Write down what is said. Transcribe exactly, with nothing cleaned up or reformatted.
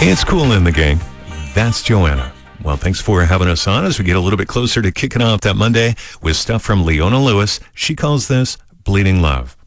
It's cool in the gang. That's Joanna. Well, thanks for having us on as we get a little bit closer to kicking off that Monday with stuff from Leona Lewis. She calls this Bleeding Love.